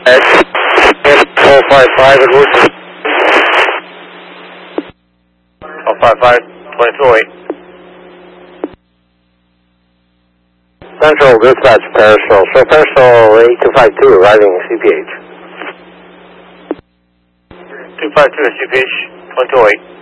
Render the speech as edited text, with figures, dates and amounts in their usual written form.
At 455 Edwards. 455, 2208. Central Dispatch, Pearsall. Show Pearsall 8252 arriving CPH. 252 CPH, 2208.